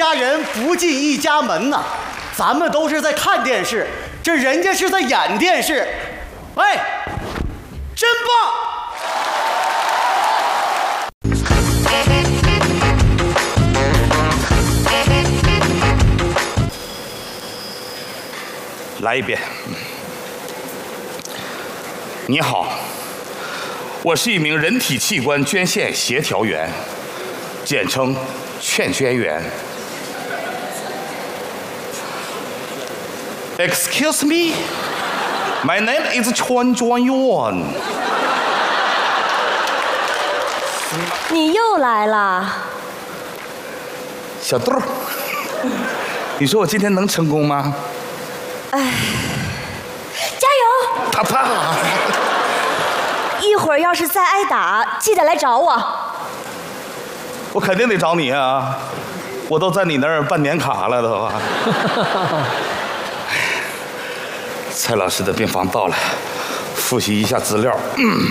家人不进一家门呐。咱们都是在看电视，这人家是在演电视。哎，真棒！ 来一遍。你好，我是一名人体器官捐献协调员，简称劝捐员。Excuse me, my name is 劝捐员。 你又来了， 小豆儿，你说我今天能成功吗？ 哎，加油！ 啪啪！ 一会儿要是再挨打，记得来找我。 我肯定得找你啊！我都在你那儿办年卡了都。蔡老师的病房到了，复习一下资料。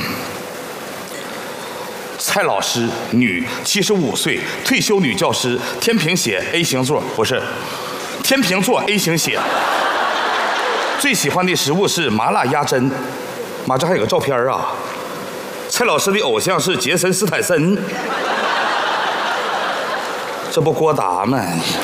蔡老师，女，75岁，退休女教师，天平血 A 型座，不是，天平座 A 型血。最喜欢的食物是麻辣鸭胗。妈，这还有个照片啊！蔡老师的偶像是杰森·斯坦森。这不郭达吗？